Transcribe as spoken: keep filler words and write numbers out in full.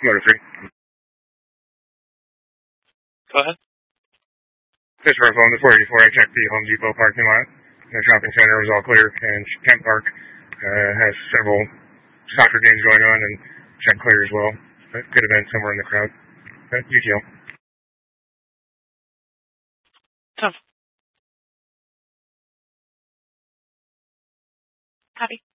Motor three. Go ahead. This is our phone, the four eighty-four. I checked the Home Depot parking lot. The shopping center was all clear, and Kent Park uh, has several soccer games going on, and checked clear as well. But could have been somewhere in the crowd. But U T L. Tough. Copy.